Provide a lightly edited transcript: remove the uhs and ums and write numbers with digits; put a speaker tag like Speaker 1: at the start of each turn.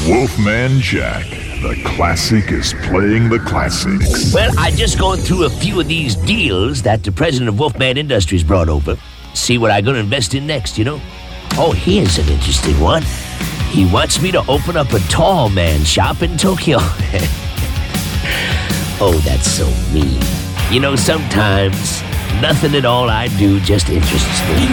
Speaker 1: Wolfman Jack. The classic is playing the classics.
Speaker 2: Well, I just going through a few of these deals that the president of Wolfman Industries brought over. See what I gonna invest in next, you know? Oh, here's an interesting one. He wants me to open up a tall man shop in Tokyo. Oh, that's so mean. You know, sometimes nothing at all I do just interests me.